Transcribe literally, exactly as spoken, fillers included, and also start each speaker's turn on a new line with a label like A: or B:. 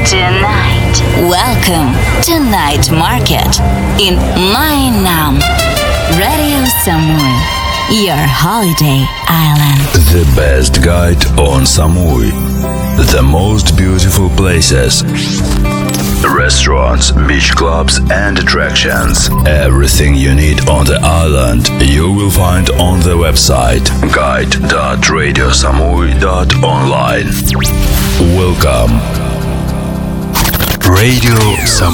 A: Tonight, welcome to Night Market in Mainam. Radio Samui, your holiday island.
B: The best guide on Samui. The most beautiful places. Restaurants, beach clubs and attractions. Everything you need on the island you will find on the website guide dot radio samui dot online. Welcome. Radio Samui.